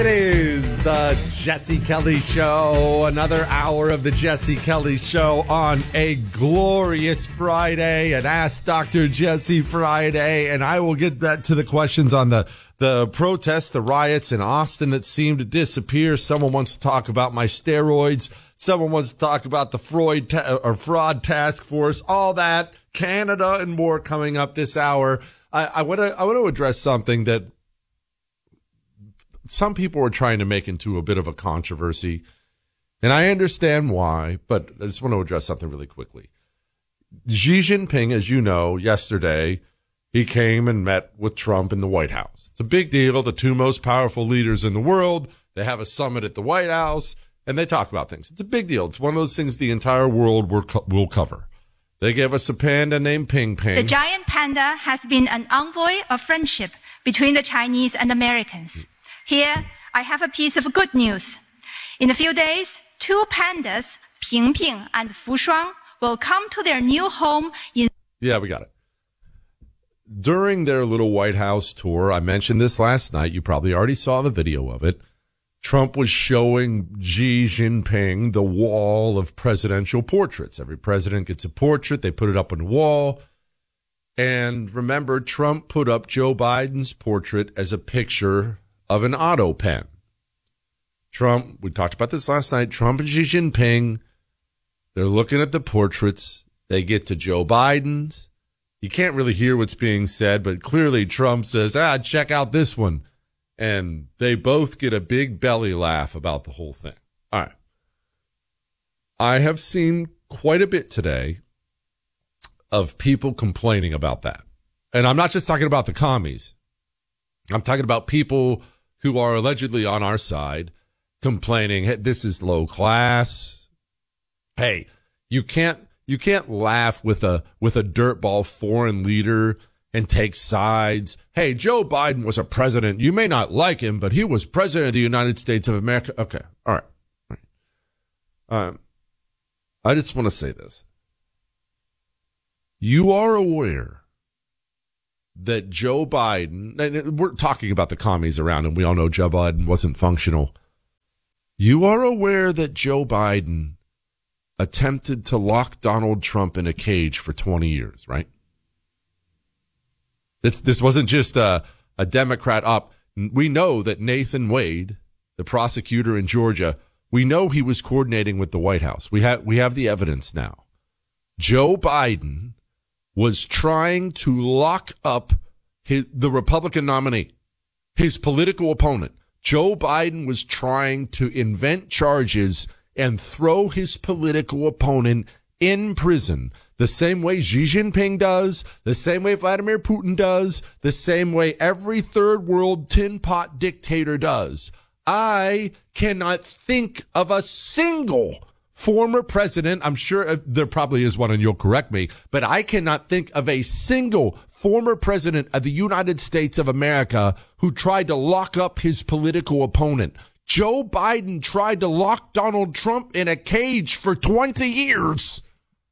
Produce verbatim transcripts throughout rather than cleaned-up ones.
It is the Jesse Kelly Show, another hour of the Jesse Kelly Show on a glorious Friday, an Ask Doctor Jesse Friday, and I will get that to the questions on the, the protests, the riots in Austin that seem to disappear. Someone wants to talk about my steroids. Someone wants to talk about the Freud ta- or fraud task force, all that, Canada and more coming up this hour. I, I want to I want to address something that some people are trying to make into a bit of a controversy, and I understand why, but I just want to address something really quickly. Xi Jinping, as you know, yesterday, he came and met with Trump in the White House. It's a big deal. The two most powerful leaders in the world, they have a summit at the White House, and they talk about things. It's a big deal. It's one of those things the entire world will, co- will cover. They gave us a panda named Ping Ping. The giant panda has been an envoy of friendship between the Chinese and Americans. Here, I have a piece of good news. In a few days, two pandas, Ping Ping and Fu Shuang, will come to their new home in... Yeah, we got it. During their little White House tour, I mentioned this last night. You probably already saw the video of it. Trump was showing Xi Jinping the wall of presidential portraits. Every president gets a portrait. They put it up on the wall. And remember, Trump put up Joe Biden's portrait as a picture of an auto pen. Trump, we talked about this last night, Trump and Xi Jinping, they're looking at the portraits. They get to Joe Biden's. You can't really hear what's being said, but clearly Trump says, ah, check out this one. And they both get a big belly laugh about the whole thing. All right. I have seen quite a bit today of people complaining about that. And I'm not just talking about the commies. I'm talking about people who are allegedly on our side complaining, hey, this is low class. Hey, you can't you can't laugh with a with a dirtball foreign leader and take sides. Hey, Joe Biden was a president. You may not like him, but he was president of the United States of America. Okay, all right. All right. Um, I just want to say this. You are aware that Joe Biden, and we're talking about the commies around, and we all know Joe Biden wasn't functional. You are aware that Joe Biden attempted to lock Donald Trump in a cage for twenty years, right? This this wasn't just a, a Democrat up. We know that Nathan Wade, the prosecutor in Georgia, we know he was coordinating with the White House. We have we have the evidence now. Joe Biden was trying to lock up his, the Republican nominee, his political opponent. Joe Biden was trying to invent charges and throw his political opponent in prison, the same way Xi Jinping does, the same way Vladimir Putin does, the same way every third world tin pot dictator does. I cannot think of a single former president, I'm sure there probably is one and you'll correct me, but I cannot think of a single former president of the United States of America who tried to lock up his political opponent. Joe Biden tried to lock Donald Trump in a cage for twenty years.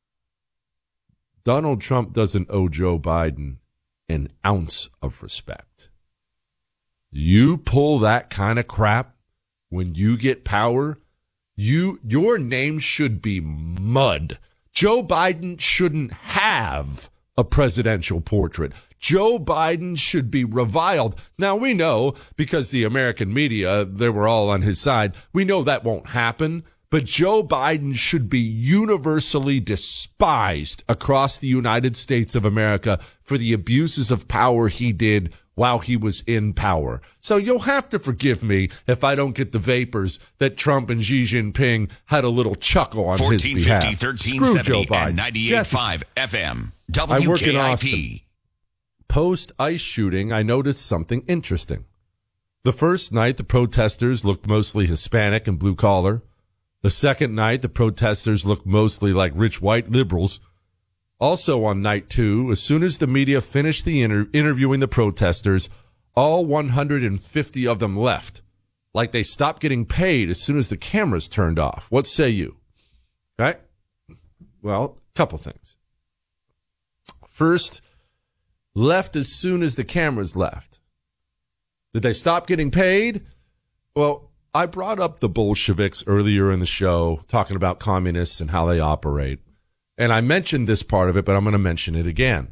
Donald Trump doesn't owe Joe Biden an ounce of respect. You pull that kind of crap when you get power, You, your name should be mud. Joe Biden shouldn't have a presidential portrait. Joe Biden should be reviled. Now, we know, because the American media, they were all on his side, we know that won't happen. But Joe Biden should be universally despised across the United States of America for the abuses of power he did while he was in power. So you'll have to forgive me if I don't get the vapors that Trump and Xi Jinping had a little chuckle on his behalf. fourteen fifty, thirteen seventy, and ninety-eight point five F M. W K I P. Post ICE shooting, I noticed something interesting. The first night, the protesters looked mostly Hispanic and blue collar. The second night, the protesters looked mostly like rich white liberals. Also on night two, as soon as the media finished the inter- interviewing the protesters, all one hundred fifty of them left. Like they stopped getting paid as soon as the cameras turned off. What say you? Right? Well, a couple things. First, left as soon as the cameras left. Did they stop getting paid? Well, I brought up the Bolsheviks earlier in the show, talking about communists and how they operate. And I mentioned this part of it, but I'm going to mention it again.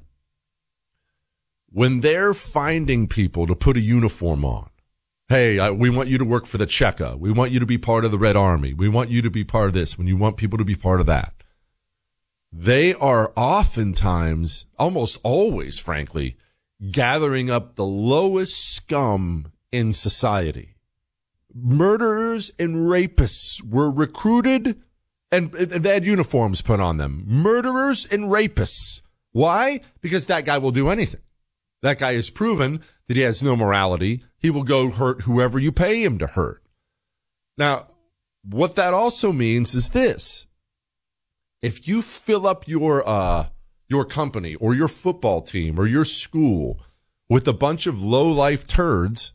When they're finding people to put a uniform on, hey, I, we want you to work for the Cheka. We want you to be part of the Red Army. We want you to be part of this. When you want people to be part of that. They are oftentimes, almost always, frankly, gathering up the lowest scum in society. Murderers and rapists were recruited and they had uniforms put on them. Murderers and rapists. Why? Because that guy will do anything. That guy has proven that he has no morality. He will go hurt whoever you pay him to hurt. Now, what that also means is this. If you fill up your uh your company or your football team or your school with a bunch of low-life turds,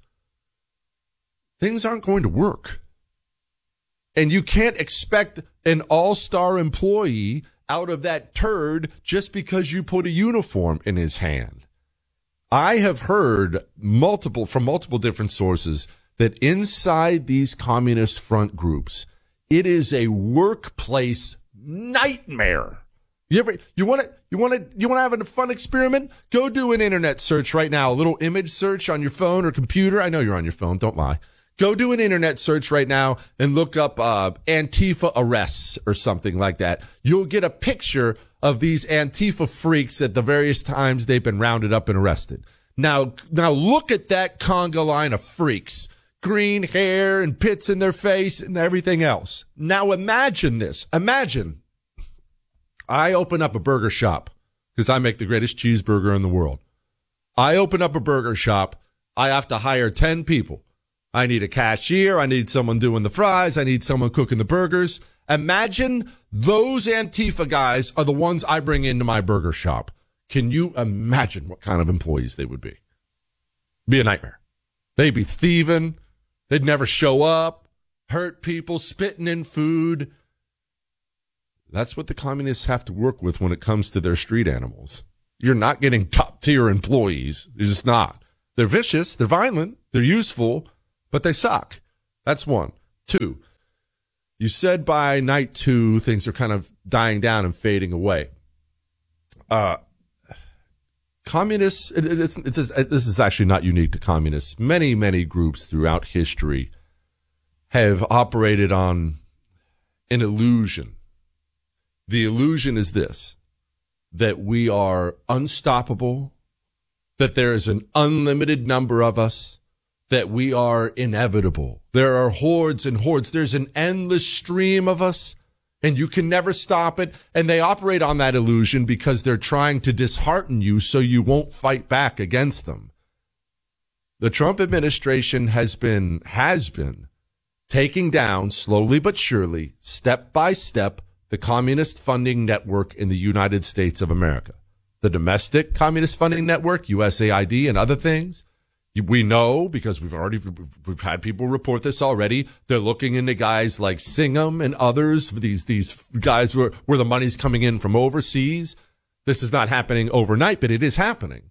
things aren't going to work. And you can't expect an all-star employee out of that turd just because you put a uniform in his hand. I have heard multiple from multiple different sources that inside these communist front groups, it is a workplace nightmare. You ever you want to you want to you want to have a fun experiment? Go do an internet search right now, a little image search on your phone or computer. I know you're on your phone, don't lie. Go do an internet search right now and look up uh, Antifa arrests or something like that. You'll get a picture of these Antifa freaks at the various times they've been rounded up and arrested. Now, now look at that conga line of freaks. Green hair and pits in their face and everything else. Now imagine this. Imagine I open up a burger shop because I make the greatest cheeseburger in the world. I open up a burger shop. I have to hire ten people. I need a cashier. I need someone doing the fries. I need someone cooking the burgers. Imagine those Antifa guys are the ones I bring into my burger shop. Can you imagine what kind of employees they would be? Be a nightmare. They'd be thieving. They'd never show up, hurt people, spitting in food. That's what the communists have to work with when it comes to their street animals. You're not getting top-tier employees. You're just not. They're vicious, they're violent, they're useful, but they suck. That's one. Two, you said by night two, things are kind of dying down and fading away. Uh, communists, it, it, it's, it's, it, this is actually not unique to communists. Many, many groups throughout history have operated on an illusion. The illusion is this, that we are unstoppable, that there is an unlimited number of us, that we are inevitable. There are hordes and hordes. There's an endless stream of us, and you can never stop it. And they operate on that illusion because they're trying to dishearten you so you won't fight back against them. The Trump administration has been, has been taking down slowly but surely, step by step, the communist funding network in the United States of America. The domestic communist funding network, U S A I D, and other things. We know, because we've already, we've had people report this already, they're looking into guys like Singham and others, these, these guys where, where the money's coming in from overseas. This is not happening overnight, but it is happening.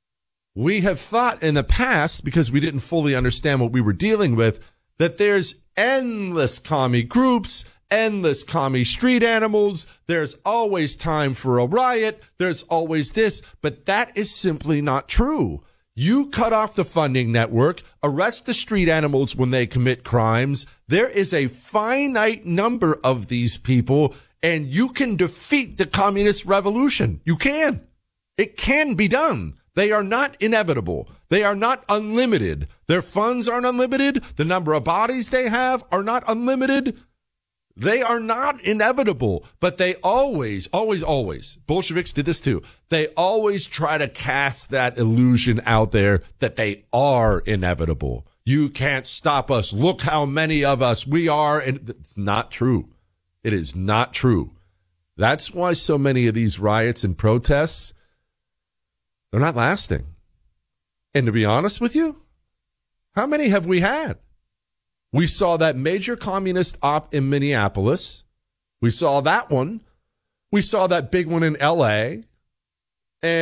We have thought in the past, because we didn't fully understand what we were dealing with, that there's endless commie groups, endless commie street animals. There's always time for a riot. There's always this, but that is simply not true. You cut off the funding network, arrest the street animals when they commit crimes. There is a finite number of these people, and you can defeat the communist revolution. You can. It can be done. They are not inevitable. They are not unlimited. Their funds aren't unlimited. The number of bodies they have are not unlimited. They are not inevitable, but they always, always, always, Bolsheviks did this too. They always try to cast that illusion out there that they are inevitable. You can't stop us. Look how many of us we are. And it's not true. It is not true. That's why so many of these riots and protests, they're not lasting. And to be honest with you, how many have we had? We saw that major communist op in Minneapolis. We saw that one. We saw that big one in L A.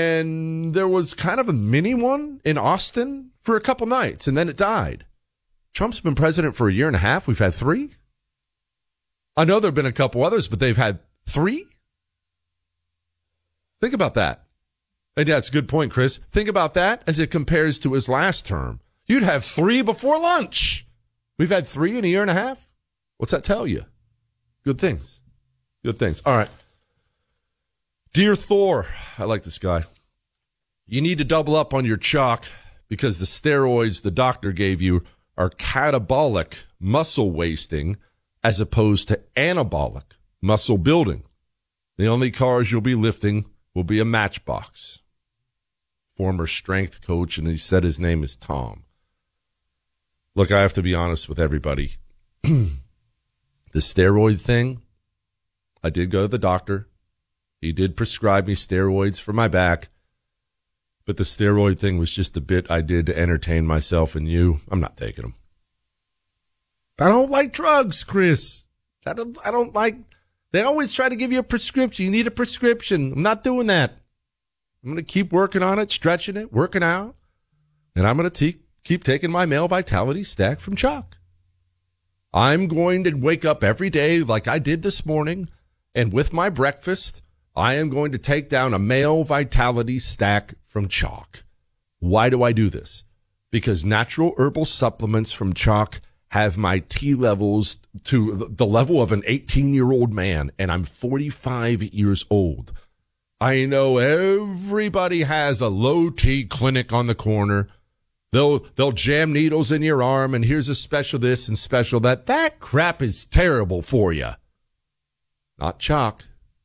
And there was kind of a mini one in Austin for a couple nights, and then it died. Trump's been president for a year and a half. We've had three. I know there have been a couple others, but they've had three. Think about that. And that's a good point, Chris. Think about that as it compares to his last term. You'd have three before lunch. We've had three in a year and a half. What's that tell you? Good things. Good things. All right. Dear Thor, I like this guy. You need to double up on your chalk because the steroids the doctor gave you are catabolic muscle wasting as opposed to anabolic muscle building. The only cars you'll be lifting will be a Matchbox. Former strength coach, and he said his name is Tom. Look, I have to be honest with everybody. The steroid thing, I did go to the doctor. He did prescribe me steroids for my back. But the steroid thing was just a bit I did to entertain myself and you. I'm not taking them. I don't like drugs, Chris. I don't, I don't like, they always try to give you a prescription. You need a prescription. I'm not doing that. I'm going to keep working on it, stretching it, working out. And I'm going to te- keep taking my male vitality stack from Chalk. I'm going to wake up every day like I did this morning. And with my breakfast, I am going to take down a male vitality stack from Chalk. Why do I do this? Because natural herbal supplements from Chalk have my T levels to the level of an eighteen-year-old man, and I'm forty-five years old. I know everybody has a low T clinic on the corner. They'll, they'll jam needles in your arm, and here's a special this and special that. That crap is terrible for you. Not Chalk.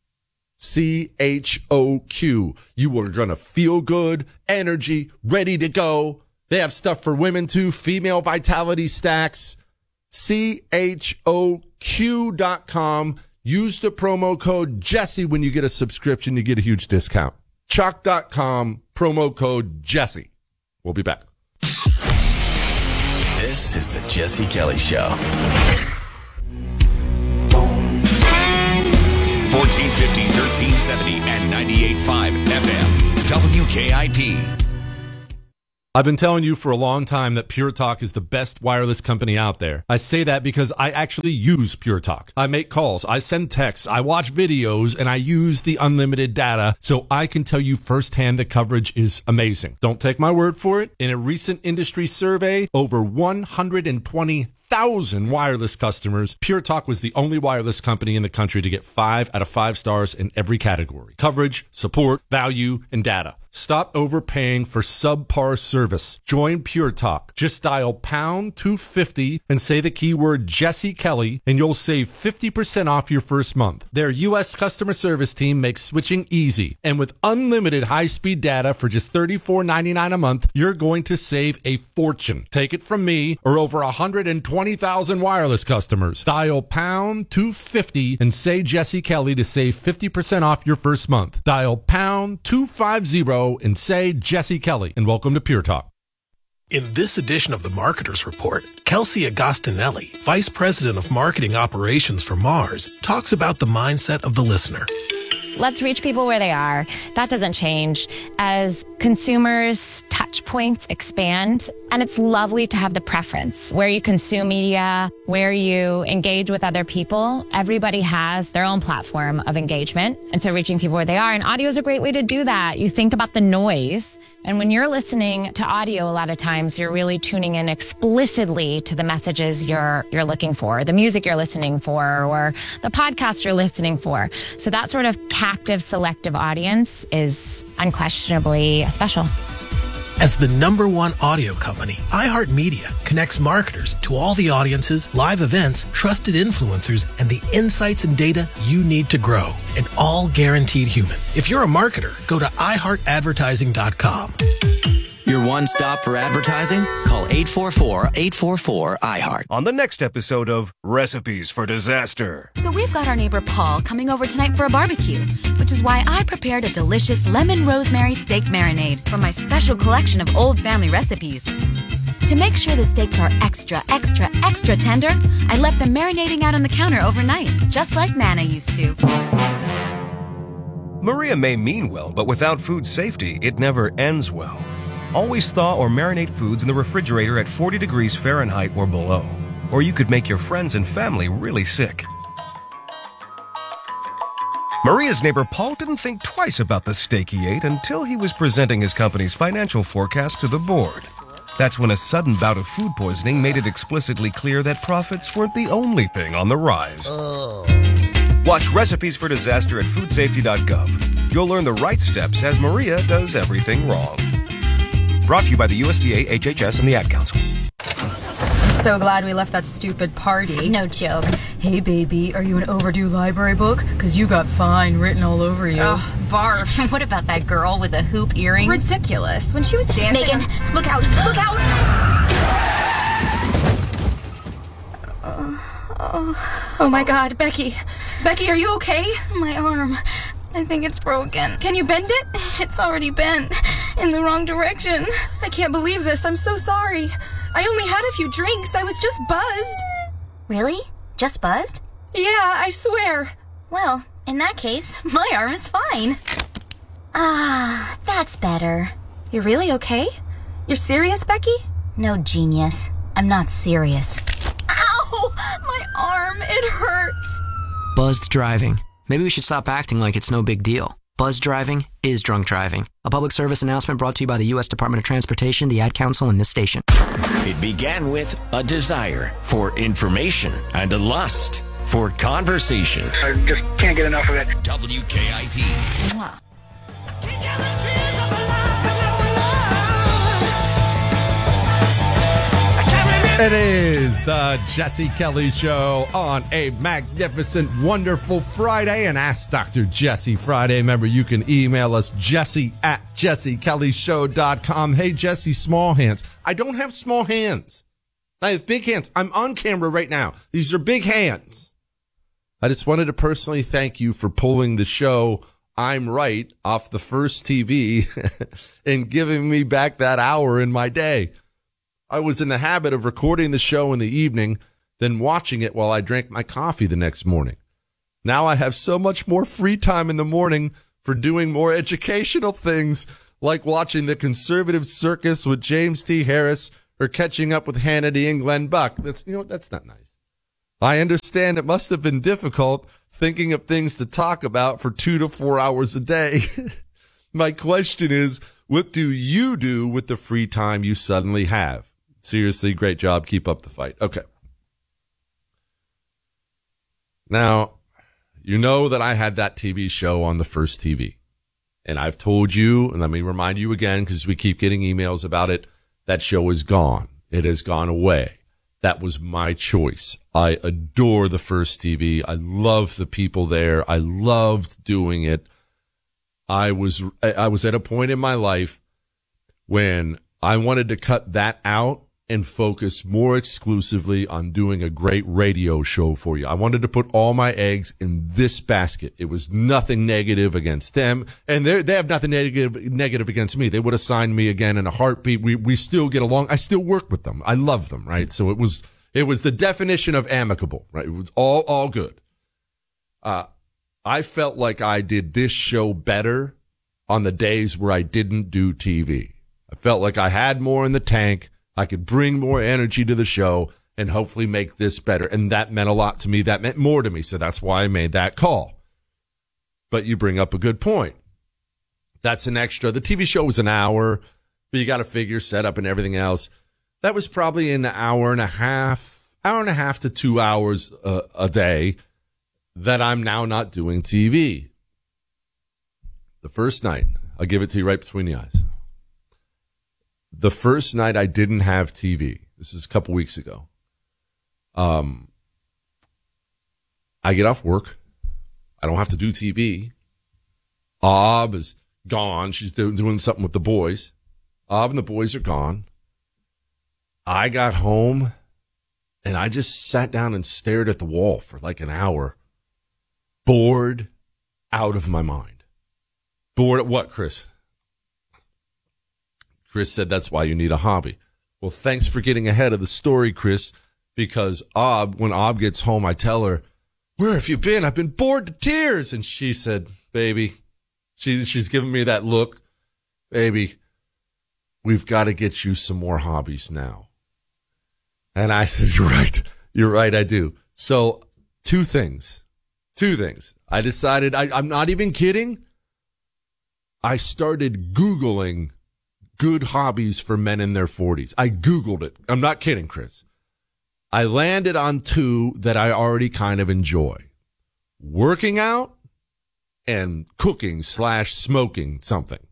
C H O Q. You are going to feel good, energy, ready to go. They have stuff for women too, female vitality stacks. C H O Q dot com. Use the promo code Jesse when you get a subscription. You get a huge discount. Chalk dot com, promo code Jesse. We'll be back. This is the Jesse Kelly Show. fourteen fifty, thirteen seventy, and ninety-eight point five F M. W K I P. I've been telling you for a long time that Pure Talk is the best wireless company out there. I say that because I actually use Pure Talk. I make calls, I send texts, I watch videos, and I use the unlimited data, so I can tell you firsthand the coverage is amazing. Don't take my word for it. In a recent industry survey, over one hundred twenty thousand wireless customers, Pure Talk was the only wireless company in the country to get five out of five stars in every category. Coverage, support, value, and data. Stop overpaying for subpar service. Join Pure Talk. Just dial pound two fifty and say the keyword Jesse Kelly, and you'll save fifty percent off your first month. Their U S customer service team makes switching easy. And with unlimited high-speed data for just thirty-four ninety-nine a month, you're going to save a fortune. Take it from me or over one hundred twenty thousand wireless customers. Dial pound two fifty and say Jesse Kelly to save fifty percent off your first month. Dial pound two fifty and say Jesse Kelly, and welcome to Pure Talk. In this edition of the Marketer's Report, Kelsey Agostinelli, Vice President of Marketing Operations for Mars, talks about the mindset of the listener. Let's reach people where they are. That doesn't change. As consumers' touch points expand, and it's lovely to have the preference where you consume media, where you engage with other people. Everybody has their own platform of engagement. And so reaching people where they are, and audio is a great way to do that. You think about the noise. And when you're listening to audio, a lot of times you're really tuning in explicitly to the messages you're you're looking for, the music you're listening for, or the podcast you're listening for. So that sort of captive, selective audience is unquestionably special. As the number one audio company, iHeartMedia connects marketers to all the audiences, live events, trusted influencers, and the insights and data you need to grow. And all guaranteed human. If you're a marketer, go to i heart advertising dot com. Your one stop for advertising? Call eight four four, eight four four, I heart. On the next episode of Recipes for Disaster. So we've got our neighbor Paul coming over tonight for a barbecue, which is why I prepared a delicious lemon rosemary steak marinade from my special collection of old family recipes. To make sure the steaks are extra, extra, extra tender, I left them marinating out on the counter overnight, just like Nana used to. Maria may mean well, but without food safety, it never ends well. Always thaw or marinate foods in the refrigerator at forty degrees Fahrenheit or below, or you could make your friends and family really sick. Maria's neighbor Paul didn't think twice about the steak he ate until he was presenting his company's financial forecast to the board. That's when a sudden bout of food poisoning made it explicitly clear that profits weren't the only thing on the rise. Oh. Watch Recipes for Disaster at food safety dot gov. You'll learn the right steps as Maria does everything wrong. Brought to you by the U S D A, H H S, and the Ad Council. I'm so glad we left that stupid party. No joke. Hey, baby, are you an overdue library book? Because you got fine written all over you. Ugh, barf. What about that girl with the hoop earrings? Ridiculous. When she was dancing... Megan, look out, look out! Uh, oh. oh my God, Becky. Becky, are you okay? My arm. I think it's broken. Can you bend it? It's already bent. In the wrong direction. I can't believe this. I'm so sorry. I only had a few drinks. I was just buzzed. Really? Just buzzed? Yeah, I swear. Well, in that case, my arm is fine. Ah, that's better. You're really okay? You're serious, Becky? No, genius. I'm not serious. Ow! My arm, it hurts. Buzzed driving. Maybe we should stop acting like it's no big deal. Buzzed driving is drunk driving. A public service announcement brought to you by the U S Department of Transportation, the Ad Council, and this station. It began with a desire for information and a lust for conversation. I just can't get enough of it. W K I P. Mwah. It is the Jesse Kelly Show on a magnificent, wonderful Friday, and Ask Doctor Jesse Friday. Remember, you can email us, Jesse at jesse kelly show dot com. Hey, Jesse, small hands. I don't have small hands. I have big hands. I'm on camera right now. These are big hands. I just wanted to personally thank you for pulling the show I'm Right off the first T V and giving me back that hour in my day. I was in the habit of recording the show in the evening, then watching it while I drank my coffee the next morning. Now I have so much more free time in the morning for doing more educational things, like watching the Conservative Circus with James T. Harris or catching up with Hannity and Glenn Buck. That's, you know, that's not nice. I understand it must have been difficult thinking of things to talk about for two to four hours a day. My question is, what do you do with the free time you suddenly have? Seriously, great job. Keep up the fight. Okay. Now, you know that I had that T V show on the first T V. And I've told you, and let me remind you again, because we keep getting emails about it, that show is gone. It has gone away. That was my choice. I adore the first T V. I love the people there. I loved doing it. I was, I was at a point in my life when I wanted to cut that out and focus more exclusively on doing a great radio show for you. I wanted to put all my eggs in this basket. It was nothing negative against them, and they they have nothing negative negative against me. They would have signed me again in a heartbeat. We we still get along. I still work with them. I love them, right? So it was it was the definition of amicable, right? It was all all good. Uh, I felt like I did this show better on the days where I didn't do T V. I felt like I had more in the tank. I could bring more energy to the show and hopefully make this better. And that meant a lot to me. That meant more to me. So that's why I made that call. But you bring up a good point. That's an extra. The T V show was an hour, but you got to figure setup and everything else. That was probably an hour and a half, hour and a half to two hours a, a day that I'm now not doing T V. The first night, I'll give it to you right between the eyes. The first night I didn't have T V, this is a couple weeks ago. Um, I get off work. I don't have to do T V. Ob is gone. She's do- doing something with the boys. Ob and the boys are gone. I got home and I just sat down and stared at the wall for like an hour. Bored out of my mind. Bored at what, Chris? Chris said that's why you need a hobby. Well, thanks for getting ahead of the story, Chris, because Ob, when Ob gets home, I tell her, where have you been? I've been bored to tears. And she said, baby, she she's giving me that look, baby, we've got to get you some more hobbies now. And I said, you're right. You're right. I do. So two things, two things. I decided I, I'm not even kidding. I started Googling good hobbies for men in their forties. I Googled it. I'm not kidding, Chris. I landed on two that I already kind of enjoy. Working out and cooking slash smoking something.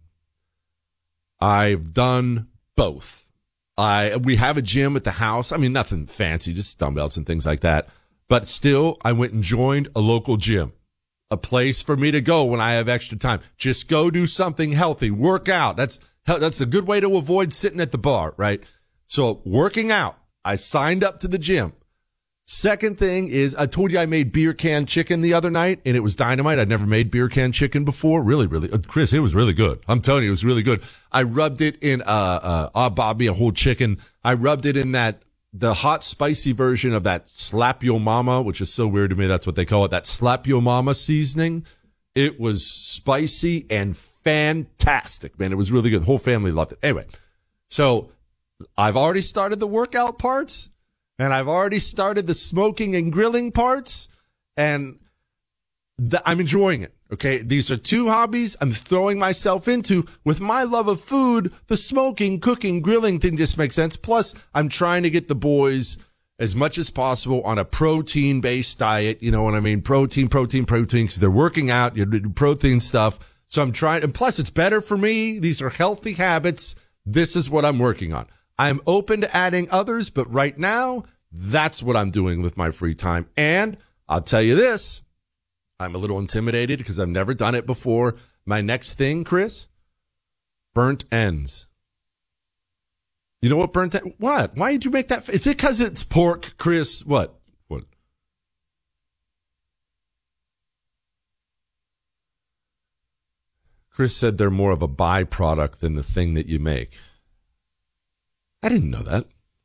I've done both. I we have a gym at the house. I mean, nothing fancy, just dumbbells and things like that. But still, I went and joined a local gym. A place for me to go when I have extra time. Just go do something healthy. Work out. That's that's a good way to avoid sitting at the bar, right? So working out. I signed up to the gym. Second thing is, I told you I made beer can chicken the other night, and it was dynamite. I'd never made beer can chicken before. Really, really. Chris, it was really good. I'm telling you, it was really good. I rubbed it in, uh, uh, ah, Bobby, a whole chicken. I rubbed it in that, the hot, spicy version of that Slap Yo Mama, which is so weird to me. That's what they call it. That Slap Yo Mama seasoning. It was spicy and fantastic, man. It was really good. The whole family loved it. Anyway, so I've already started the workout parts. And I've already started the smoking and grilling parts, and th- I'm enjoying it, okay? These are two hobbies I'm throwing myself into. With my love of food, the smoking, cooking, grilling thing just makes sense. Plus, I'm trying to get the boys as much as possible on a protein-based diet. You know what I mean? Protein, protein, protein, because they're working out, you do protein stuff. So I'm trying, and plus it's better for me. These are healthy habits. This is what I'm working on. I'm open to adding others, but right now, that's what I'm doing with my free time. And I'll tell you this, I'm a little intimidated because I've never done it before. My next thing, Chris, burnt ends. You know what burnt ends? What? Why did you make that? F- Is it because it's pork, Chris? What? What? Chris said they're more of a byproduct than the thing that you make. I didn't know that.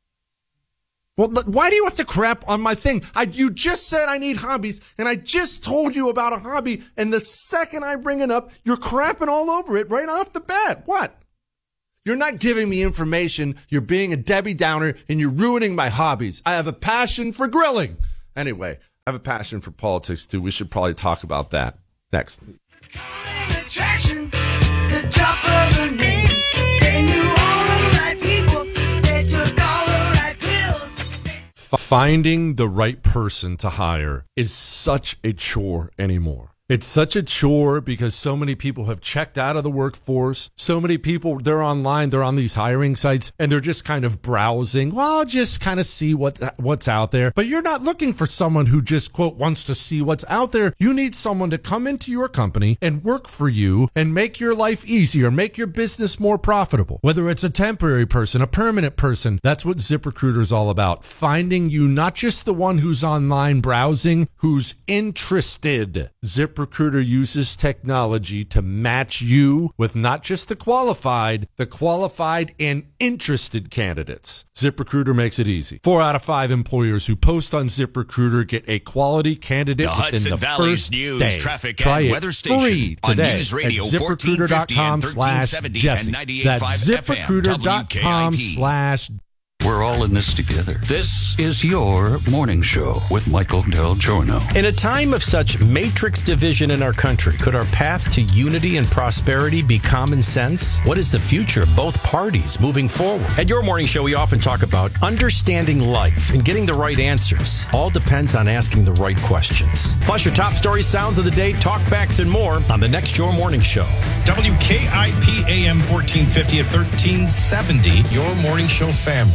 Well, why do you have to crap on my thing? I, you just said I need hobbies, and I just told you about a hobby, and the second I bring it up, you're crapping all over it right off the bat. What? You're not giving me information, you're being a Debbie Downer, and you're ruining my hobbies. I have a passion for grilling. Anyway, I have a passion for politics, too. We should probably talk about that next. Attraction, the drop of a name. They knew all the right people. They took all the right pills. Finding the right person to hire is such a chore anymore. It's such a chore because so many people have checked out of the workforce. So many people, they're online, they're on these hiring sites, and they're just kind of browsing. Well, just kind of see what what's out there. But you're not looking for someone who just, quote, wants to see what's out there. You need someone to come into your company and work for you and make your life easier, make your business more profitable. Whether it's a temporary person, a permanent person, that's what ZipRecruiter is all about. Finding you not just the one who's online browsing, who's interested. ZipRecruiter ZipRecruiter uses technology to match you with not just the qualified, the qualified and interested candidates. ZipRecruiter makes it easy. Four out of five employers who post on ZipRecruiter get a quality candidate the within Hudson the Valley's first news, day. traffic, Try and it weather station free today on News Radio at ZipRecruiter.com slash Jesse. That's ZipRecruiter.com slash We're all in this together. This is your morning show with Michael Del Giorno. In a time of such matrix division in our country, could our path to unity and prosperity be common sense? What is the future of both parties moving forward? At your morning show, we often talk about understanding life and getting the right answers. All depends on asking the right questions. Plus your top stories, sounds of the day, talkbacks, and more on the next Your Morning Show. W K I P A M fourteen fifty at thirteen seventy, Your Morning Show family.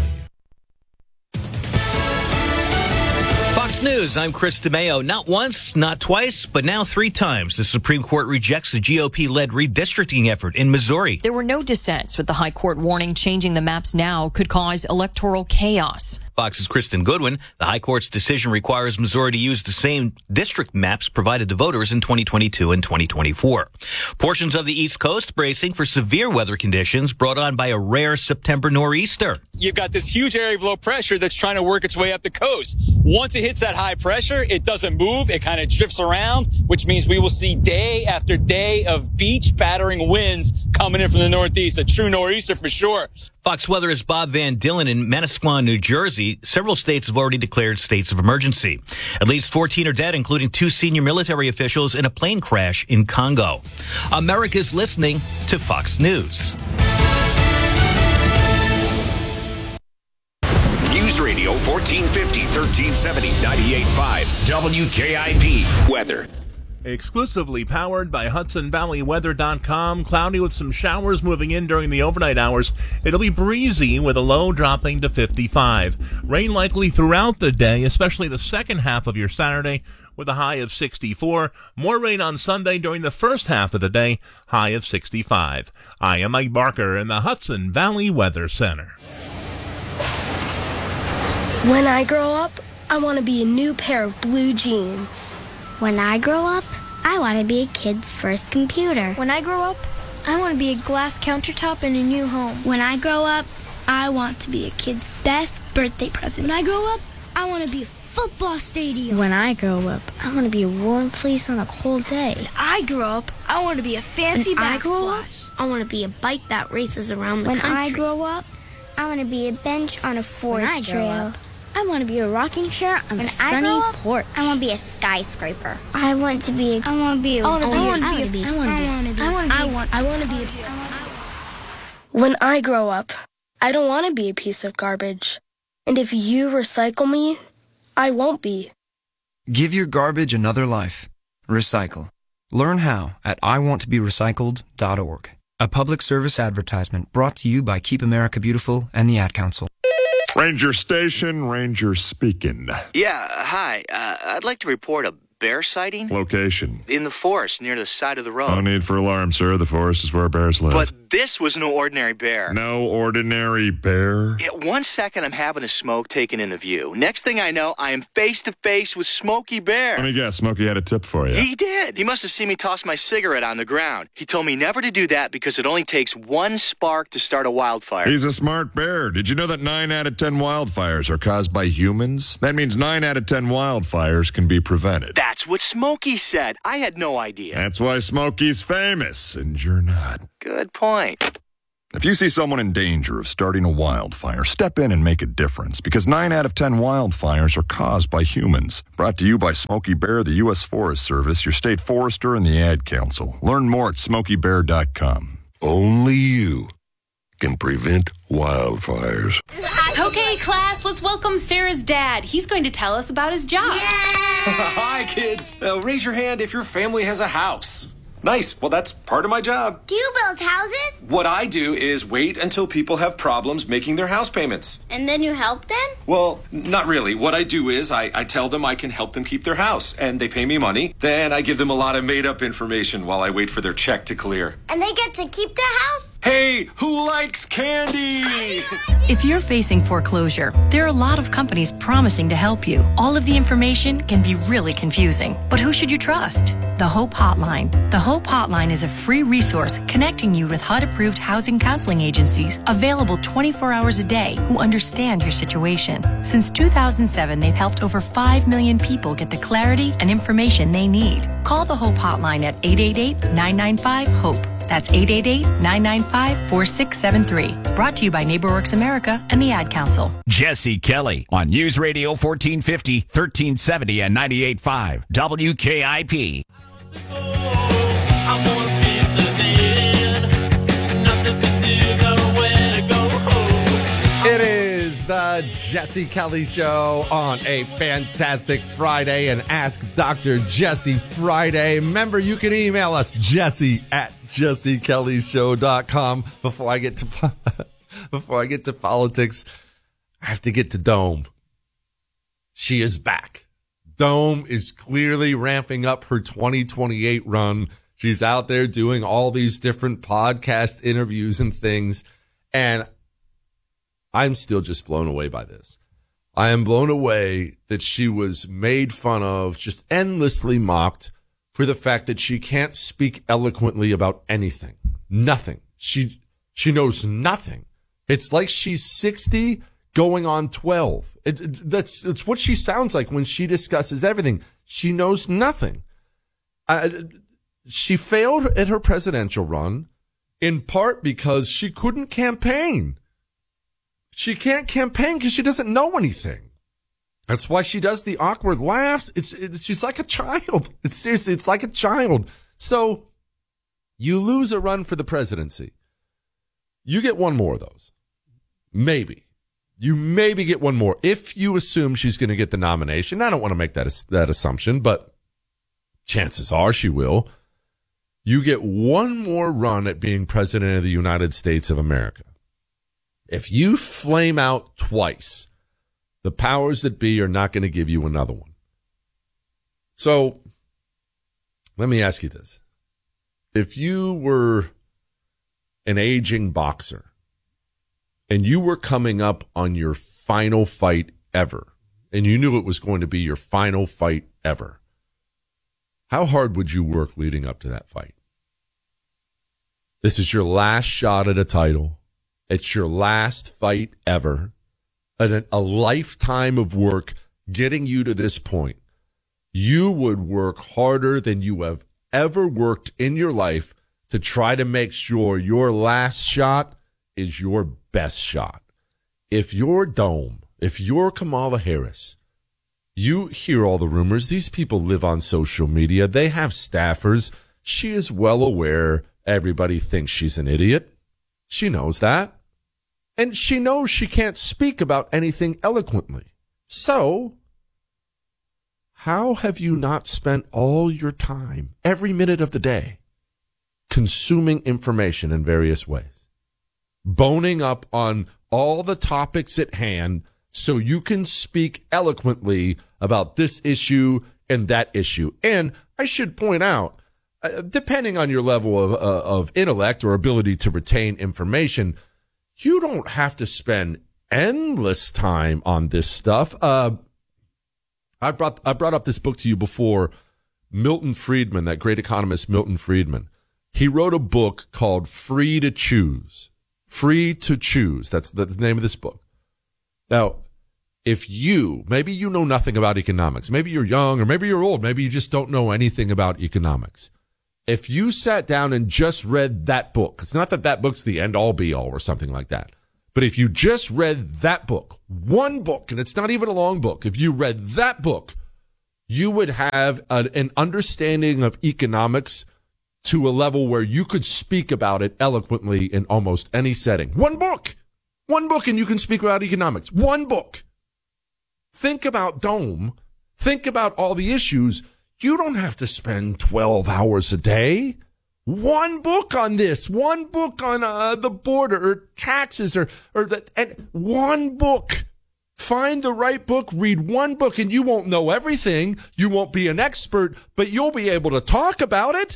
Fox News, I'm Chris DeMeo. Not once, not twice, but now three times, the Supreme Court rejects the G O P-led redistricting effort in Missouri. There were no dissents, with the high court warning changing the maps now could cause electoral chaos. Fox's Kristen Goodwin. The High Court's decision requires Missouri to use the same district maps provided to voters in twenty twenty-two and twenty twenty-four. Portions of the East Coast bracing for severe weather conditions brought on by a rare September nor'easter. You've got this huge area of low pressure that's trying to work its way up the coast. Once it hits that high pressure, it doesn't move. It kind of drifts around, which means we will see day after day of beach battering winds coming in from the northeast. A true nor'easter for sure. Fox Weather's Bob Van Dillen in Manasquan, New Jersey. Several states have already declared states of emergency. At least fourteen are dead, including two senior military officials in a plane crash in Congo. America's listening to Fox News. News Radio fourteen fifty, thirteen seventy, ninety-eight point five W K I P weather. Exclusively powered by Hudson Valley Weather dot com. Cloudy with some showers moving in during the overnight hours. It'll be breezy with a low dropping to fifty-five. Rain likely throughout the day, especially the second half of your Saturday, with a high of sixty-four. More rain on Sunday during the first half of the day, high of sixty-five. I am Mike Barker in the Hudson Valley Weather Center. When I grow up, I want to be a new pair of blue jeans. When I grow up, I want to be a kid's first computer. When I grow up, I want to be a glass countertop in a new home. When I grow up, I want to be a kid's best birthday present. When I grow up, I want to be a football stadium. When I grow up, I want to be a warm fleece on a cold day. When I grow up, I want to be a fancy when backsplash. I, I want to be a bike that races around the when country. When I grow up, I want to be a bench on a forest trail. Up, I want to be a rocking chair on when a sunny up, porch. I want to be a skyscraper. I want to be. A, I want to be. A, I want to be. I want I to be. I want to be. I want to be. I want to be. I want. I want to be. When I grow up, I don't want to be a piece of garbage. And if you recycle me, I won't be. Give your garbage another life. Recycle. Learn how at I want to be recycled dot org. A public service advertisement brought to you by Keep America Beautiful and the Ad Council. Ranger Station, Ranger speaking. Yeah, hi. Uh, I'd like to report a bear sighting. Location. In the forest near the side of the road. No need for alarm, sir. The forest is where bears live. But this was no ordinary bear. No ordinary bear? Yeah, one second I'm having a smoke taken in the view. Next thing I know, I am face to face with Smokey Bear. Let me guess, Smokey had a tip for you. He did. He must have seen me toss my cigarette on the ground. He told me never to do that because it only takes one spark to start a wildfire. He's a smart bear. Did you know that nine out of ten wildfires are caused by humans? That means nine out of ten wildfires can be prevented. That's what Smokey said. I had no idea. That's why Smokey's famous, and you're not. Good point. If you see someone in danger of starting a wildfire, step in and make a difference, because nine out of ten wildfires are caused by humans. Brought to you by Smokey Bear, the U S Forest Service, your state forester, and the Ad Council. Learn more at smokey bear dot com. Only you can prevent wildfires. Okay, class, let's welcome Sarah's dad. He's going to tell us about his job. Hi, kids. Uh, raise your hand if your family has a house. Nice. Well, that's part of my job. Do you build houses? What I do is wait until people have problems making their house payments. And then you help them? Well, not really. What I do is I, I tell them I can help them keep their house, and they pay me money. Then I give them a lot of made-up information while I wait for their check to clear. And they get to keep their house? Hey, who likes candy? If you're facing foreclosure, there are a lot of companies promising to help you. All of the information can be really confusing. But who should you trust? The Hope Hotline. The Hope Hotline is a free resource connecting you with H U D-approved housing counseling agencies available twenty-four hours a day who understand your situation. Since two thousand seven, they've helped over five million people get the clarity and information they need. Call the Hope Hotline at eight eight eight, nine nine five, HOPE. That's eight eight eight, nine nine five, four six seven three. Brought to you by NeighborWorks America and the Ad Council. Jesse Kelly on News Radio fourteen fifty, thirteen seventy, and ninety-eight point five W K I P. It is the Jesse Kelly Show on a fantastic Friday and Ask Doctor Jesse Friday. Remember, you can email us, Jesse at jesse kelly show dot com. Before I get to before I get to politics, I have to get to Dome. She is back. Dome is clearly ramping up her twenty twenty-eight run. She's out there doing all these different podcast interviews and things, and I'm still just blown away by this. I am blown away that she was made fun of, just endlessly mocked for the fact that she can't speak eloquently about anything. Nothing. She, she knows nothing. It's like she's sixty going on twelve. It, it, that's, it's what she sounds like when she discusses everything. She knows nothing. Uh, she failed at her presidential run in part because she couldn't campaign. She can't campaign because she doesn't know anything. That's why she does the awkward laughs. It's, it, she's like a child. It's seriously, it's like a child. So you lose a run for the presidency. You get one more of those. Maybe. You maybe get one more if you assume she's going to get the nomination. I don't want to make that, that assumption, but chances are she will. You get one more run at being president of the United States of America. If you flame out twice, the powers that be are not going to give you another one. So let me ask you this. If you were an aging boxer and you were coming up on your final fight ever, and you knew it was going to be your final fight ever, how hard would you work leading up to that fight? This is your last shot at a title. It's your last fight ever. A, a lifetime of work getting you to this point. You would work harder than you have ever worked in your life to try to make sure your last shot is your best shot. If you're Dome, if you're Kamala Harris, you hear all the rumors. These people live on social media. They have staffers. She is well aware everybody thinks she's an idiot. She knows that. And she knows she can't speak about anything eloquently. So, how have you not spent all your time, every minute of the day, consuming information in various ways? Boning up on all the topics at hand so you can speak eloquently about this issue and that issue. And I should point out, uh, depending on your level of, uh, of intellect or ability to retain information, you don't have to spend endless time on this stuff. Uh, I brought I brought up this book to you before. Milton Friedman, that great economist Milton Friedman, he wrote a book called Free to Choose. Free to Choose. That's the name of this book. Now, if you, maybe you know nothing about economics, maybe you're young or maybe you're old, maybe you just don't know anything about economics. If you sat down and just read that book, it's not that that book's the end all be all or something like that, but if you just read that book, one book, and it's not even a long book, if you read that book, you would have a, an understanding of economics to a level where you could speak about it eloquently in almost any setting. One book, one book, and you can speak about economics. One book. Think about Dome. Think about all the issues. You don't have to spend twelve hours a day. One book on this, one book on uh, the border or taxes or, or the, and one book. Find the right book, read one book, and you won't know everything. You won't be an expert, but you'll be able to talk about it.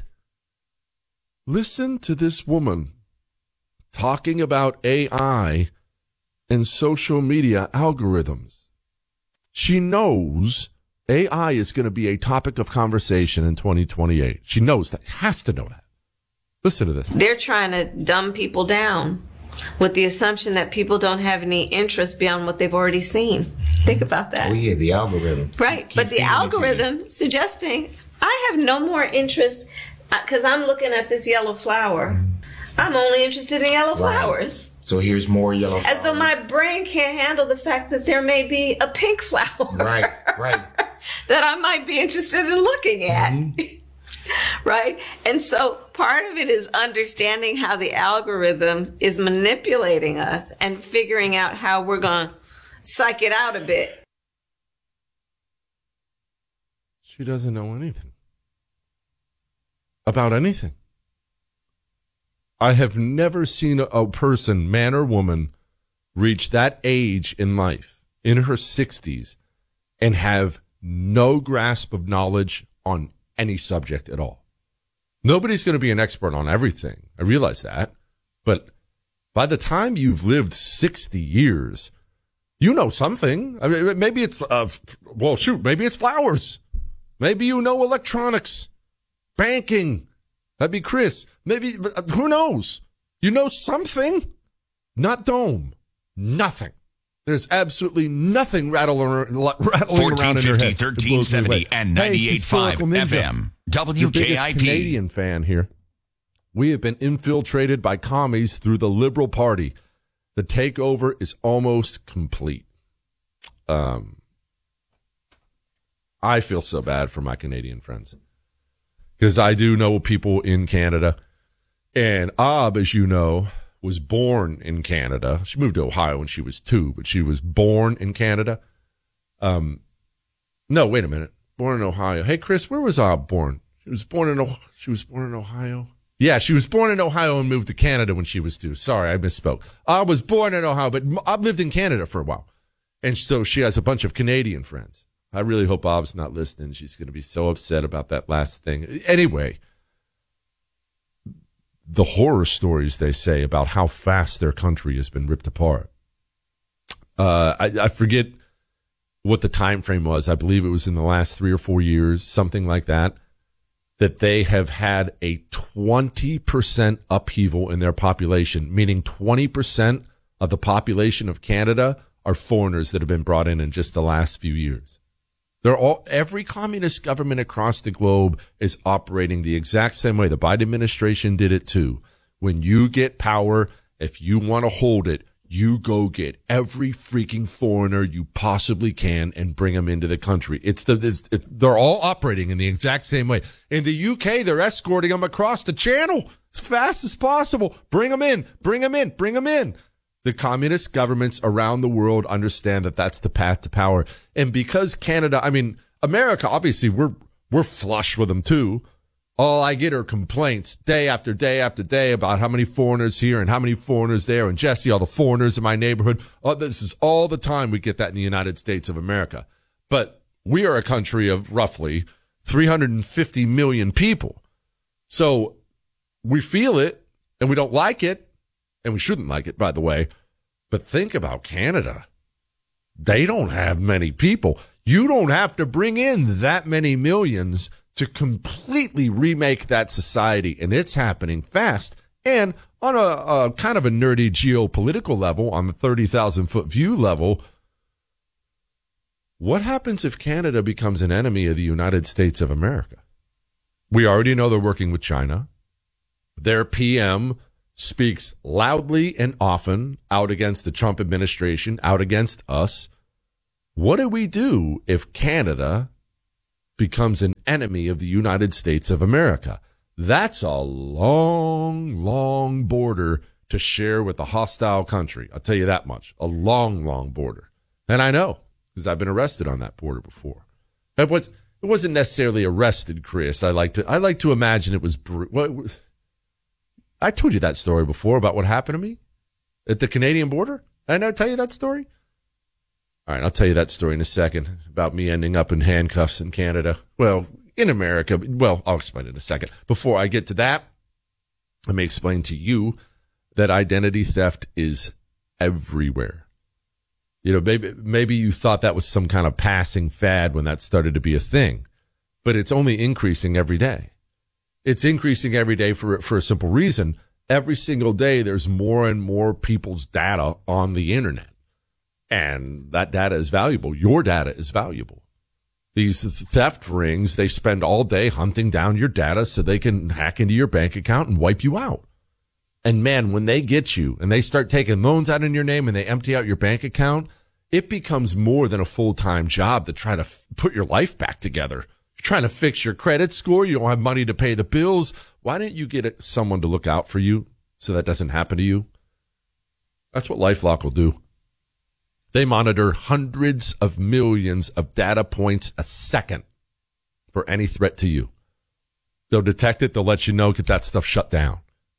Listen to this woman talking about A I and social media algorithms. She knows A I is going to be a topic of conversation in twenty twenty-eight. She knows that. Has to know that. Listen to this. They're trying to dumb people down with the assumption that people don't have any interest beyond what they've already seen. Think about that. Oh, yeah, the algorithm. Right. Keep but the algorithm suggesting I have no more interest because I'm looking at this yellow flower. I'm only interested in yellow right. flowers. So here's more yellow flowers. As though my brain can't handle the fact that there may be a pink flower. Right, right. that I might be interested in looking at. Mm-hmm. Right? And so part of it is understanding how the algorithm is manipulating us and figuring out how we're going to psych it out a bit. She doesn't know anything about anything. I have never seen a, a person, man or woman, reach that age in life, in her sixties, and have no grasp of knowledge on any subject at all. Nobody's going to be an expert on everything. I realize that. But by the time you've lived sixty years, You know something. I mean, maybe it's, uh, well, shoot, maybe it's flowers. Maybe you know electronics, banking. That'd be Chris. Maybe, who knows? You know something? Not Dome. Nothing. There's absolutely nothing rattling, rattling around in your head. thirteen seventy and ninety-eight point five F M. W K I P. Canadian fan here. We have been infiltrated by commies through the Liberal Party. The takeover is almost complete. Um, I feel so bad for my Canadian friends because I do know people in Canada. And Ab, as you know, was born in Canada. She moved to Ohio when she was two, but she was born in Canada. Um, no, wait a minute. Born in Ohio. Hey, Chris, where was Ab born? She was born in o- She was born in Ohio. Yeah, she was born in Ohio and moved to Canada when she was two. Sorry, I misspoke. I was born in Ohio, but I've lived in Canada for a while. And so she has a bunch of Canadian friends. I really hope Bob's not listening. She's going to be so upset about that last thing. Anyway, the horror stories they say about how fast their country has been ripped apart. Uh, I, I forget what the time frame was. I believe it was in the last three or four years, something like that, that they have had a twenty percent upheaval in their population, meaning twenty percent of the population of Canada are foreigners that have been brought in in just the last few years. They're all, every communist government across the globe is operating the exact same way. The Biden administration did it too. When you get power, if you want to hold it, you go get every freaking foreigner you possibly can and bring them into the country. It's the, it's, it, they're all operating in the exact same way. In the U K, they're escorting them across the channel as fast as possible. Bring them in, bring them in, bring them in. The communist governments around the world understand that that's the path to power. And because Canada, I mean, America, obviously we're, we're flush with them too. All I get are complaints day after day after day about how many foreigners here and how many foreigners there. And Jesse, all the foreigners in my neighborhood. Oh, this is all the time we get that in the United States of America. But we are a country of roughly three hundred fifty million people. So we feel it and we don't like it. And we shouldn't like it, by the way. But think about Canada. They don't have many people. You don't have to bring in that many millions to completely remake that society. And it's happening fast. And on a, a kind of a nerdy geopolitical level, on the thirty thousand foot view level, what happens if Canada becomes an enemy of the United States of America? We already know they're working with China. Their P M speaks loudly and often out against the Trump administration, out against us. What do we do if Canada becomes an enemy of the United States of America? That's a long, long border to share with a hostile country. I'll tell you that much. A long, long border. And I know, because I've been arrested on that border before. It was, it wasn't necessarily arrested, Chris. I like to, I like to imagine it was, what, I told you that story before about what happened to me at the Canadian border. Did I never tell you that story? All right, I'll tell you that story in a second about me ending up in handcuffs in Canada. Well, in America. Well, I'll explain it in a second. Before I get to that, let me explain to you that identity theft is everywhere. You know, maybe, maybe you thought that was some kind of passing fad when that started to be a thing, but it's only increasing every day. It's increasing every day for, for a simple reason. Every single day, there's more and more people's data on the internet. And that data is valuable. Your data is valuable. These theft rings, they spend all day hunting down your data so they can hack into your bank account and wipe you out. And man, when they get you and they start taking loans out in your name and they empty out your bank account, it becomes more than a full-time job to try to f- put your life back together. Trying to fix your credit score. You don't have money to pay the bills. Why don't you get someone to look out for you so that doesn't happen to you? That's what LifeLock will do. They monitor hundreds of millions of data points a second for any threat to you. They'll detect it. They'll let you know, get that stuff shut down.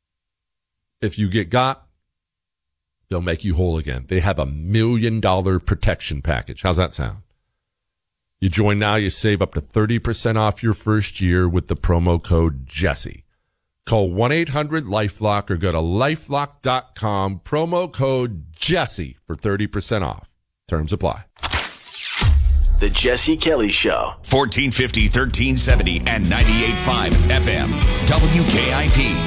If you get got, they'll make you whole again. They have a million dollar protection package. How's that sound? You join now, you save up to thirty percent off your first year with the promo code Jesse. Call one eight hundred LifeLock or go to lifelock dot com, promo code Jesse for thirty percent off. Terms apply. The Jesse Kelly Show. fourteen fifty, thirteen seventy, and ninety-eight point five F M. W K I P.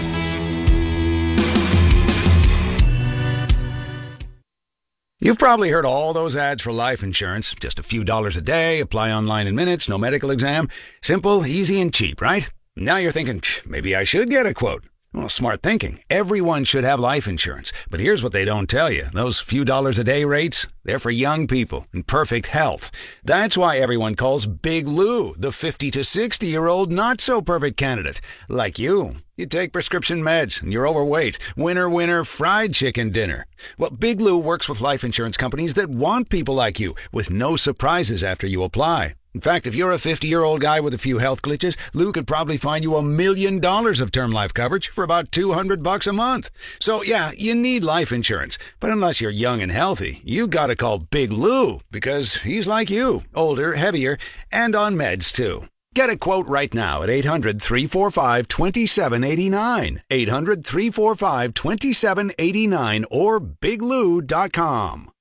You've probably heard all those ads for life insurance. Just a few dollars a day, apply online in minutes, no medical exam. Simple, easy, and cheap, right? Now you're thinking, maybe I should get a quote. Well, smart thinking. Everyone should have life insurance. But here's what they don't tell you. Those few dollars a day rates, they're for young people in perfect health. That's why everyone calls Big Lou the fifty to sixty-year-old not-so-perfect candidate. Like you. You take prescription meds and you're overweight. Winner, winner, fried chicken dinner. Well, Big Lou works with life insurance companies that want people like you with no surprises after you apply. In fact, if you're a fifty-year-old guy with a few health glitches, Lou could probably find you a million dollars of term life coverage for about two hundred bucks a month. So yeah, you need life insurance. But unless you're young and healthy, you gotta call Big Lou because he's like you, older, heavier, and on meds too. Get a quote right now at eight hundred, three four five, two seven eight nine, eight hundred, three four five, two seven eight nine, or big lou dot com.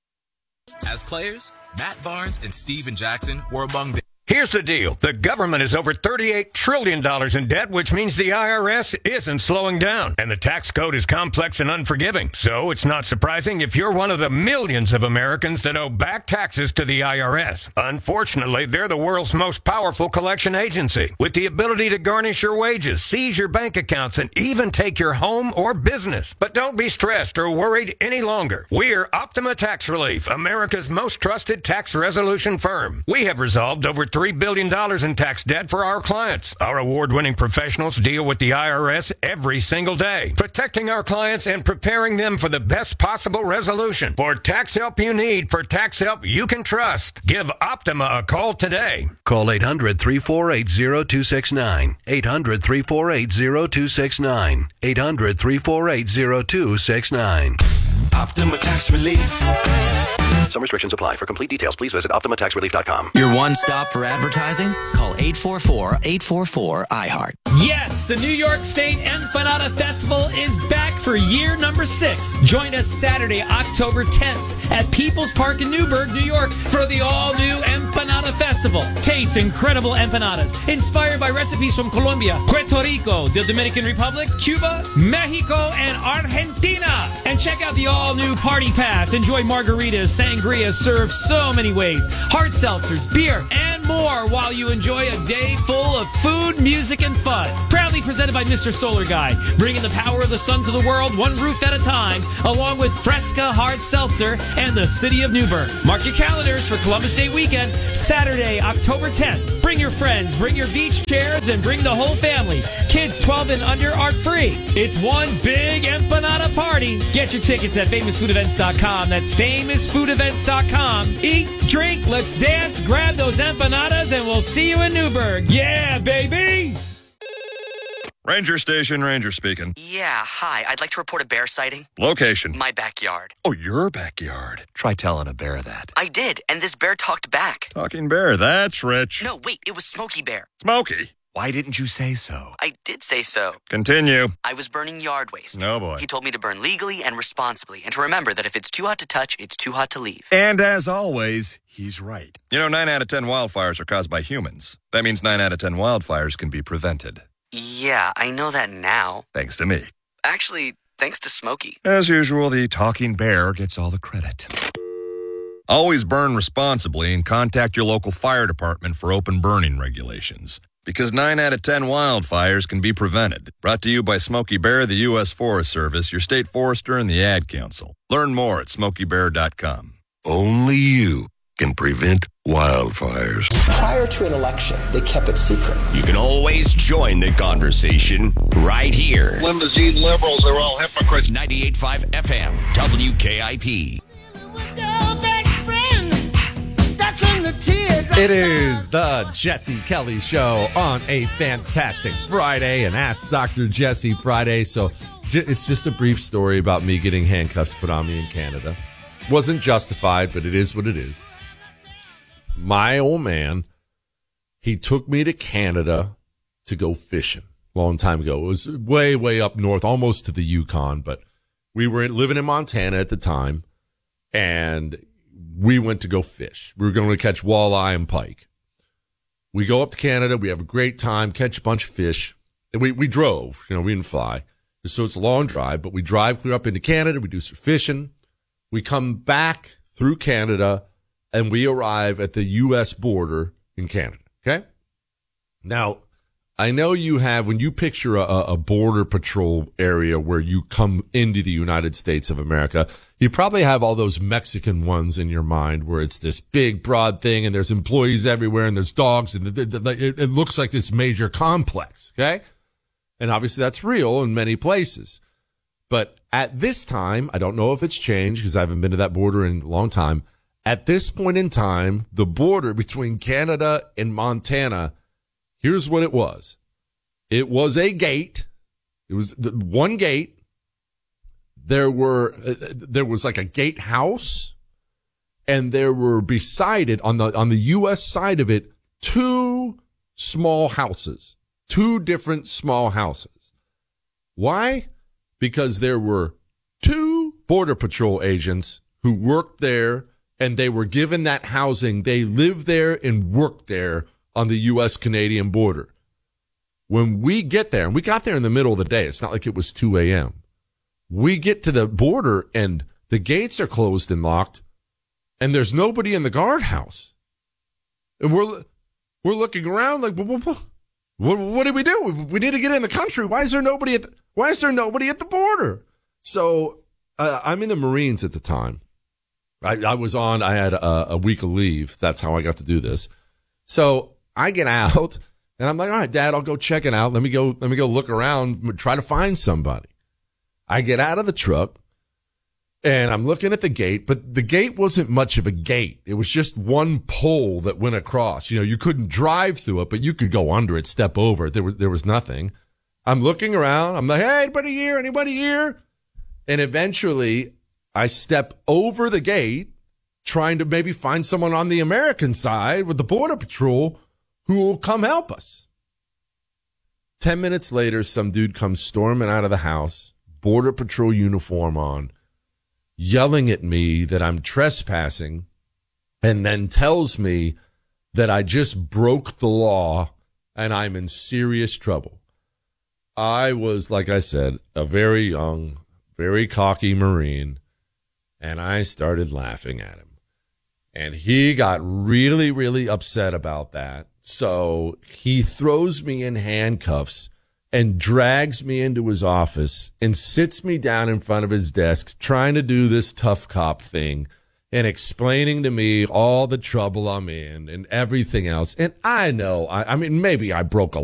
As players, Matt Barnes and Steven Jackson were among the... Here's the deal. The government is over thirty-eight trillion dollars in debt, which means the I R S isn't slowing down. And the tax code is complex and unforgiving. So it's not surprising if you're one of the millions of Americans that owe back taxes to the I R S. Unfortunately, they're the world's most powerful collection agency, with the ability to garnish your wages, seize your bank accounts, and even take your home or business. But don't be stressed or worried any longer. We're Optima Tax Relief, America's most trusted tax resolution firm. We have resolved over three billion dollars in tax debt for our clients. Our award-winning professionals deal with the I R S every single day, protecting our clients and preparing them for the best possible resolution. For tax help you need, for tax help you can trust, give Optima a call today. Call eight hundred, three four eight, zero two six nine. eight hundred, three four eight, zero two six nine. eight hundred, three four eight, zero two six nine. Optima Tax Relief. Some restrictions apply. For complete details, please visit optima tax relief dot com. Your one stop for advertising? Call eight four four, eight four four, I heart. Yes, the New York State Empanada Festival is back for year number six. Join us Saturday, October tenth at People's Park in Newburgh, New York for the all-new Empanada Festival. Taste incredible empanadas inspired by recipes from Colombia, Puerto Rico, the Dominican Republic, Cuba, Mexico, and Argentina. And check out the all-new Party Pass. Enjoy margaritas, sangria served so many ways, hard seltzers, beer, and more while you enjoy a day full of food, music, and fun. Proudly presented by Mister Solar Guy, bringing the power of the sun to the world one roof at a time, along with Fresca Hard Seltzer and the City of Newburgh. Mark your calendars for Columbus Day weekend, Saturday, October tenth. Bring your friends, bring your beach chairs, and bring the whole family. Kids twelve and under are free. It's one big empanada party. Get your tickets at famous food events dot com. That's famous food events dot com. Eat, drink, let's dance, grab those empanadas, and we'll see you in Newburgh. Yeah, baby! Ranger Station, Ranger speaking. Yeah, hi. I'd like to report a bear sighting. Location. My backyard. Oh, your backyard. Try telling a bear that. I did, and this bear talked back. Talking bear, that's rich. No, wait, it was Smokey Bear. Smokey? Why didn't you say so? I did say so. Continue. I was burning yard waste. No, boy. He told me to burn legally and responsibly, and to remember that if it's too hot to touch, it's too hot to leave. And as always, he's right. You know, nine out of ten wildfires are caused by humans. That means nine out of ten wildfires can be prevented. Yeah, I know that now. Thanks to me. Actually, thanks to Smokey. As usual, the talking bear gets all the credit. Always burn responsibly and contact your local fire department for open burning regulations. Because nine out of ten wildfires can be prevented. Brought to you by Smokey Bear, the U S Forest Service, your state forester, and the Ad Council. Learn more at smokey bear dot com. Only you can prevent wildfires. Prior to an election, they kept it secret. You can always join the conversation right here. Limousine liberals are all hypocrites. ninety-eight point five F M, W K I P. It is the Jesse Kelly Show on a fantastic Friday, and Ask Doctor Jesse Friday. So it's just a brief story about me getting handcuffs put on me in Canada. Wasn't justified, but it is what it is. My old man, he took me to Canada to go fishing a long time ago. It was way, way up north, almost to the Yukon, but we were living in Montana at the time, and we went to go fish. We were going to catch walleye and pike. We go up to Canada. We have a great time, catch a bunch of fish. And we, we drove, you know, we didn't fly. So it's a long drive, but we drive clear up into Canada. We do some fishing. We come back through Canada and we arrive at the U S border in Canada. Okay. Now, I know you have, when you picture a, a border patrol area where you come into the United States of America, you probably have all those Mexican ones in your mind where it's this big, broad thing and there's employees everywhere and there's dogs and it looks like this major complex. Okay. And obviously that's real in many places. But at this time, I don't know if it's changed because I haven't been to that border in a long time. At this point in time, the border between Canada and Montana, here's what it was. It was a gate. It was the one gate. There were, uh, there was like a gatehouse, and there were beside it on the, on the U S side of it, two small houses, two different small houses. Why? Because there were two Border Patrol agents who worked there, and they were given that housing. They lived there and worked there on the U S Canadian border. When we get there, and we got there in the middle of the day, it's not like it was two a.m. We get to the border and the gates are closed and locked and there's nobody in the guardhouse. And we're, we're looking around like, what, what, what, what did we do? We need to get in the country. Why is there nobody at the, why is there nobody at the border? So, uh, I'm in the Marines at the time. I, I was on, I had a, a week of leave. That's how I got to do this. So I get out and I'm like, all right, Dad, I'll go check it out. Let me go, let me go look around, try to find somebody. I get out of the truck and I'm looking at the gate, but the gate wasn't much of a gate. It was just one pole that went across. You know, you couldn't drive through it, but you could go under it, step over it. There was, there was nothing. I'm looking around. I'm like, hey, anybody here? Anybody here? And eventually I step over the gate, trying to maybe find someone on the American side with the Border Patrol who will come help us. Ten minutes later, some dude comes storming out of the house, Border Patrol uniform on, yelling at me that I'm trespassing, and then tells me that I just broke the law and I'm in serious trouble. I was, like I said, a very young, very cocky Marine, and I started laughing at him. And he got really, really upset about that. So he throws me in handcuffs and drags me into his office and sits me down in front of his desk trying to do this tough cop thing and explaining to me all the trouble I'm in and everything else. And I know, I, I mean, maybe I broke a